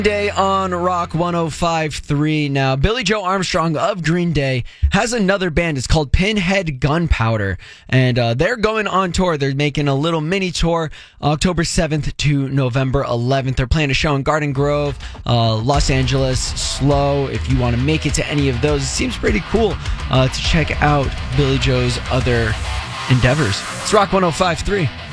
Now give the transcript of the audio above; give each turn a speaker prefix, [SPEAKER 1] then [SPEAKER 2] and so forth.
[SPEAKER 1] Day on Rock 105.3. Now, Billy Joe Armstrong of Green Day has another band. It's called Pinhead Gunpowder, and they're going on tour. They're making a little mini tour October 7th to November 11th. They're playing a show in Garden Grove, Los Angeles, SLO. If you want to make it to any of those, it seems pretty cool to check out Billy Joe's other endeavors. It's Rock 105.3.